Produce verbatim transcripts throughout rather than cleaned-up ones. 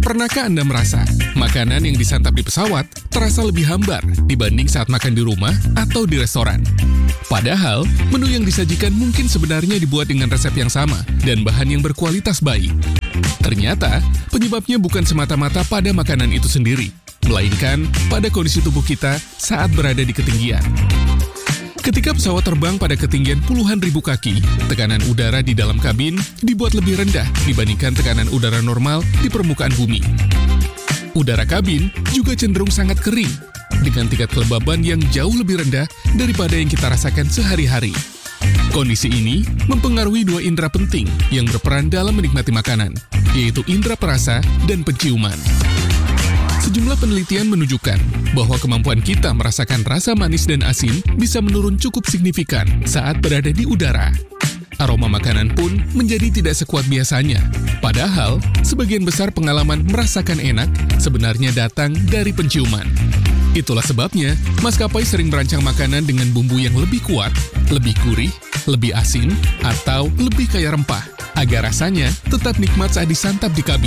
Pernahkah Anda merasa makanan yang disantap di pesawat terasa lebih hambar dibanding saat makan di rumah atau di restoran? Padahal, menu yang disajikan mungkin sebenarnya dibuat dengan resep yang sama dan bahan yang berkualitas baik. Ternyata, penyebabnya bukan semata-mata pada makanan itu sendiri, melainkan pada kondisi tubuh kita saat berada di ketinggian. Ketika pesawat terbang pada ketinggian puluhan ribu kaki, tekanan udara di dalam kabin dibuat lebih rendah dibandingkan tekanan udara normal di permukaan bumi. Udara kabin juga cenderung sangat kering, dengan tingkat kelembaban yang jauh lebih rendah daripada yang kita rasakan sehari-hari. Kondisi ini mempengaruhi dua indera penting yang berperan dalam menikmati makanan, yaitu indera perasa dan penciuman. Sejumlah penelitian menunjukkan bahwa kemampuan kita merasakan rasa manis dan asin bisa menurun cukup signifikan saat berada di udara. Aroma makanan pun menjadi tidak sekuat biasanya. Padahal, sebagian besar pengalaman merasakan enak sebenarnya datang dari penciuman. Itulah sebabnya, maskapai sering merancang makanan dengan bumbu yang lebih kuat, lebih gurih, lebih asin, atau lebih kaya rempah, agar rasanya tetap nikmat saat disantap di kabin.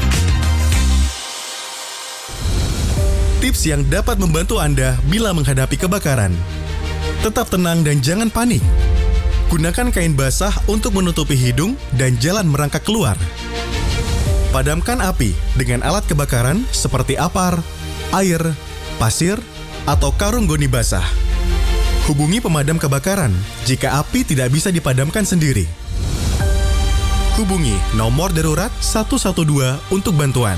Tips yang dapat membantu Anda bila menghadapi kebakaran. Tetap tenang dan jangan panik. Gunakan kain basah untuk menutupi hidung dan jalan merangkak keluar. Padamkan api dengan alat kebakaran seperti apar, air, pasir, atau karung goni basah. Hubungi pemadam kebakaran jika api tidak bisa dipadamkan sendiri. Hubungi nomor darurat satu satu dua untuk bantuan.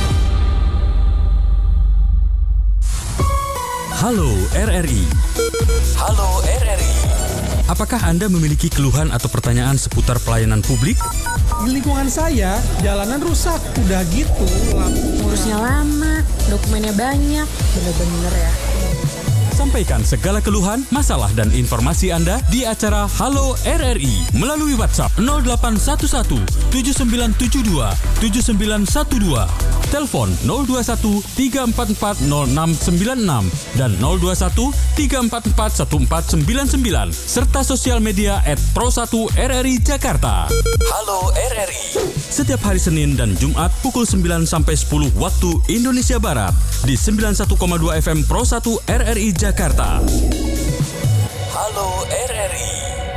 Halo R R I. Halo R R I. Apakah Anda memiliki keluhan atau pertanyaan seputar pelayanan publik? Di lingkungan saya, jalanan rusak. Udah gitu. Ngurusnya lama, dokumennya banyak. Bener-bener ya. Sampaikan segala keluhan, masalah, dan informasi Anda di acara Halo R R I melalui WhatsApp nol delapan satu satu tujuh sembilan tujuh dua tujuh sembilan satu dua, telepon nol dua satu tiga empat empat nol enam sembilan enam dan nol dua satu tiga empat empat satu empat sembilan sembilan, serta sosial media at pro satu R R I Jakarta. Halo R R I. Setiap hari Senin dan Jumat pukul sembilan sampai sepuluh waktu Indonesia Barat di sembilan puluh satu koma dua F M Pro satu R R I Jakarta. Halo R R I.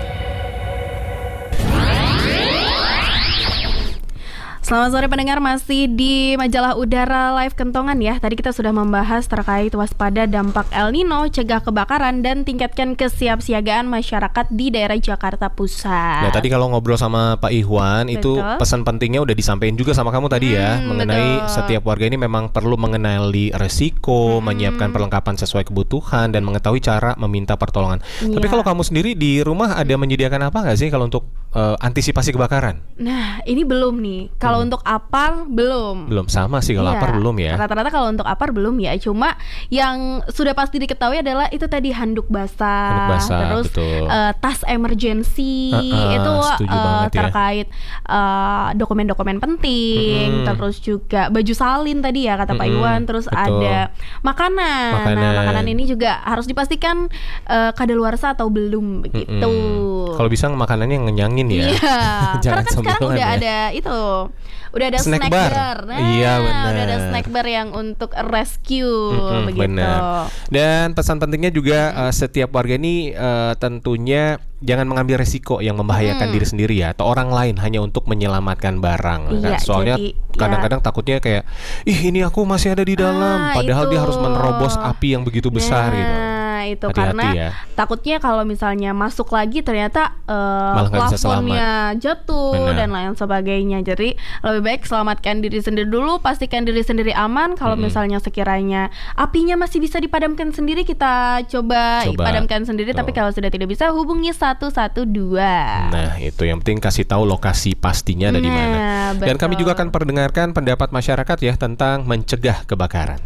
Selamat sore pendengar, masih di Majalah Udara Live Kentongan ya. Tadi kita sudah membahas terkait waspada dampak El Nino, cegah kebakaran, dan tingkatkan kesiapsiagaan masyarakat di daerah Jakarta Pusat. Nah, tadi kalau ngobrol sama Pak Ihwan, betul, itu pesan pentingnya udah disampaikan juga sama kamu tadi ya, hmm, mengenai betul, setiap warga ini memang perlu mengenali resiko, hmm, menyiapkan perlengkapan sesuai kebutuhan, dan mengetahui cara meminta pertolongan. Ya. Tapi kalau kamu sendiri di rumah ada menyediakan apa nggak sih kalau untuk uh, antisipasi kebakaran? Nah, ini belum nih. Kalau hmm. untuk apar belum. Belum, sama sih kalau iya, apar belum ya. Rata-rata kalau untuk apar belum ya. Cuma yang sudah pasti diketahui adalah itu tadi handuk basah, handuk basah terus uh, tas emergency, uh, uh, itu uh, terkait ya. uh, dokumen-dokumen penting, hmm. terus juga baju salin tadi ya kata hmm. Pak Iwan, terus betul, ada makanan. makanan. Nah, makanan ini juga harus dipastikan uh, kadaluarsa atau belum begitu. Hmm. Kalau bisa makanannya yang ngenyangin ya. Iya. Karena kan sekarang udah ya. ada itu. Udah ada snack, snack bar. bar. Nah, iya benar. Udah ada snack bar yang untuk rescue mm-hmm, begitu. Benar. Dan pesan pentingnya juga mm. uh, setiap warga ini uh, tentunya jangan mengambil resiko yang membahayakan mm. diri sendiri ya, atau orang lain hanya untuk menyelamatkan barang. Iya, kan? Soalnya jadi, kadang-kadang ya. takutnya kayak, ih ini aku masih ada di dalam, ah, padahal itu. dia harus menerobos api yang begitu besar nah. gitu. Itu hati-hati karena ya. takutnya kalau misalnya masuk lagi ternyata uh, plafonnya jatuh Benar. dan lain sebagainya. Jadi lebih baik selamatkan diri sendiri dulu, pastikan diri sendiri aman. Kalau hmm. misalnya sekiranya apinya masih bisa dipadamkan sendiri, kita coba, coba. padamkan sendiri. Tuh. Tapi kalau sudah tidak bisa, hubungi satu satu dua. Nah itu yang penting, kasih tahu lokasi pastinya ada nah, di mana. Dan kami juga akan perdengarkan pendapat masyarakat ya tentang mencegah kebakaran.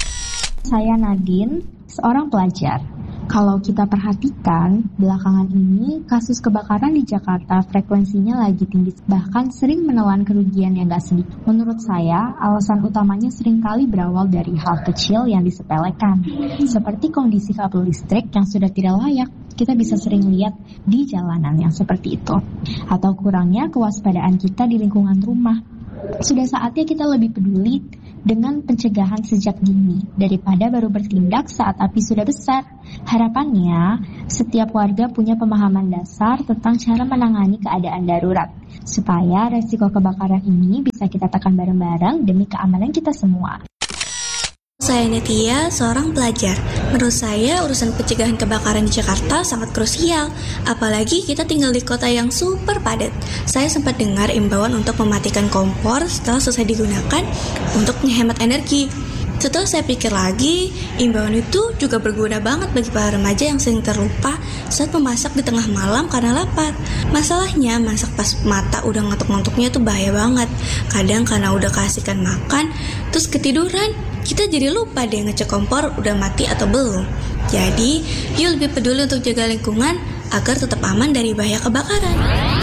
Saya Nadine, seorang pelajar. Kalau kita perhatikan, belakangan ini kasus kebakaran di Jakarta frekuensinya lagi tinggi, bahkan sering menelan kerugian yang gak sedikit. Menurut saya, alasan utamanya seringkali berawal dari hal kecil yang disepelekan, seperti kondisi kabel listrik yang sudah tidak layak. Kita bisa sering lihat di jalanan yang seperti itu, atau kurangnya kewaspadaan kita di lingkungan rumah. Sudah saatnya kita lebih peduli dengan pencegahan sejak dini daripada baru bertindak saat api sudah besar. Harapannya, setiap warga punya pemahaman dasar tentang cara menangani keadaan darurat, supaya resiko kebakaran ini bisa kita tekan bareng-bareng demi keamanan kita semua. Saya Netia, seorang pelajar. Menurut saya, urusan pencegahan kebakaran di Jakarta sangat krusial. Apalagi kita tinggal di kota yang super padat. Saya sempat dengar imbauan untuk mematikan kompor setelah selesai digunakan untuk menghemat energi. Setelah saya pikir lagi, imbauan itu juga berguna banget bagi para remaja yang sering terlupa saat memasak di tengah malam karena lapar. Masalahnya, masak pas mata udah ngantuk-ngantuknya tuh bahaya banget. Kadang karena udah kasihkan makan, terus ketiduran, kita jadi lupa deh ngecek kompor udah mati atau belum. Jadi, yuk lebih peduli untuk jaga lingkungan agar tetap aman dari bahaya kebakaran.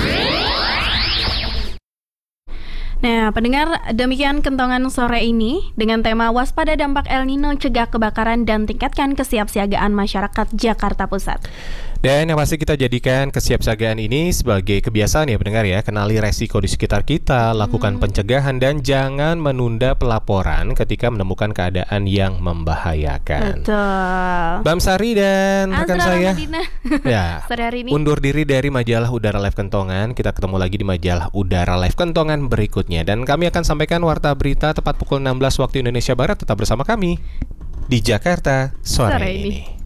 Nah, pendengar, demikian kentongan sore ini dengan tema waspada dampak El Nino, cegah kebakaran dan tingkatkan kesiapsiagaan masyarakat Jakarta Pusat. Dan yang pasti kita jadikan kesiapsiagaan ini sebagai kebiasaan ya pendengar ya. Kenali resiko di sekitar kita, lakukan hmm. pencegahan dan jangan menunda pelaporan ketika menemukan keadaan yang membahayakan. Betul. Bamsari dan rekan saya ya, hari ini undur diri dari majalah Udara Live Kentongan. Kita ketemu lagi di majalah Udara Live Kentongan berikutnya. Dan kami akan sampaikan warta berita tepat pukul enam belas waktu Indonesia Barat. Tetap bersama kami di Jakarta sore, sore ini. ini.